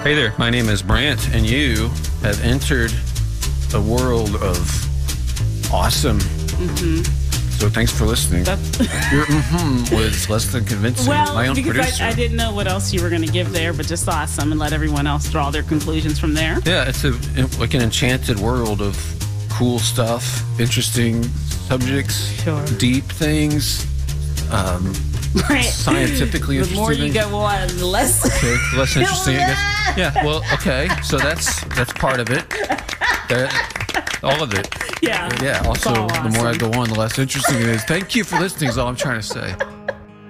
Hey there, my name is Brant, and you have entered a world of awesome. So thanks for listening. Your was less than convincing. Well, my own because producer. I didn't know what else you were going to give there, but just awesome, and let everyone else draw their conclusions from there. Yeah, it's like an enchanted world of cool stuff, interesting subjects, Sure. deep things, Right. scientifically The interesting more you things. go on, the less. Okay, less interesting, I guess. Yeah, well, okay, so that's part of it. All of it. Yeah. Yeah, It's also, all the more I awesome. go on, the less interesting it is. Thank you for listening is all I'm trying to say.